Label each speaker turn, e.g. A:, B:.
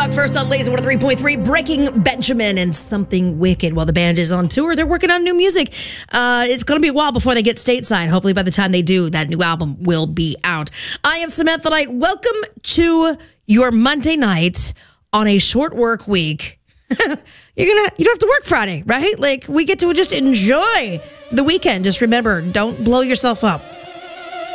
A: Rock first on Laser 103.3, Breaking Benjamin and Something Wicked. While the band is on tour, they're working on new music. It's going to be a while before they get stateside. Hopefully by the time they do, that new album will be out. I am Samantha Knight. Welcome to your Monday night on a short work week. You don't have to work Friday, right? Like, we get to just enjoy the weekend. Just remember, don't blow yourself up.